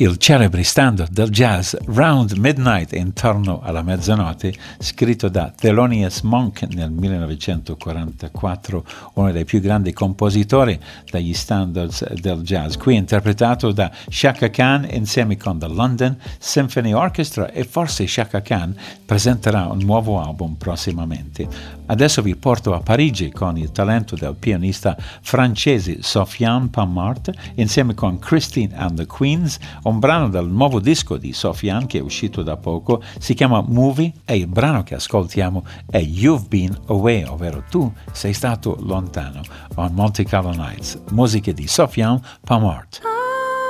il celebre standard del jazz Round Midnight, intorno alla mezzanotte, scritto da Thelonious Monk nel 1944, uno dei più grandi compositori degli standards del jazz, qui interpretato da Chaka Khan insieme con The London Symphony Orchestra, e forse Chaka Khan presenterà un nuovo album prossimamente. Adesso vi porto a Parigi con il talento del pianista francese Sofiane Pamart insieme con Christine and the Queens, un brano del nuovo disco di Sofiane che è uscito da poco, si chiama Movie, e il brano che ascoltiamo è You've Been Away, ovvero Tu sei stato lontano, on Monte Carlo Nights, musiche di Sofiane Pamart.